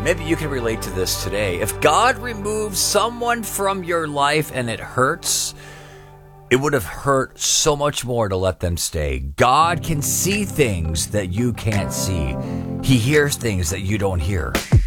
Maybe you can relate to this today. If God removes someone from your life and it hurts, it would have hurt so much more to let them stay. God can see things that you can't see. He hears things that you don't hear.